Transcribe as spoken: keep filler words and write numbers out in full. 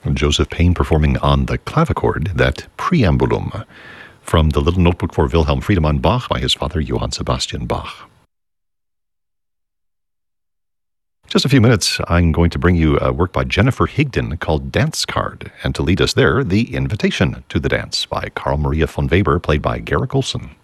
Joseph Payne performing on the clavichord that Preambulum from the Little Notebook for Wilhelm Friedemann Bach by his father Johann Sebastian Bach. Just a few minutes, I'm going to bring you a work by Jennifer Higdon called Dance Card, and to lead us there, The Invitation to the Dance by Carl Maria von Weber, played by Garrick Olson.